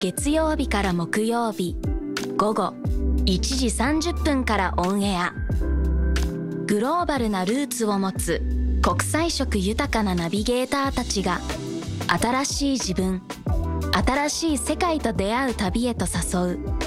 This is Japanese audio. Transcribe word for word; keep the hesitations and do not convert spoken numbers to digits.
月曜日から木曜日午後いちじさんじゅっぷんからオンエア。グローバルなルーツを持つ国際色豊かなナビゲーターたちが、新しい自分、新しい世界と出会う旅へと誘う